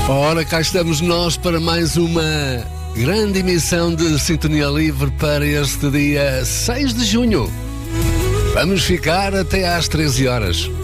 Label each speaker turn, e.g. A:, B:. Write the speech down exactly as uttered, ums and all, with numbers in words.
A: Ora, cá estamos nós para mais uma grande emissão de Sintonia Livre para este dia seis de junho. Vamos ficar até às treze horas.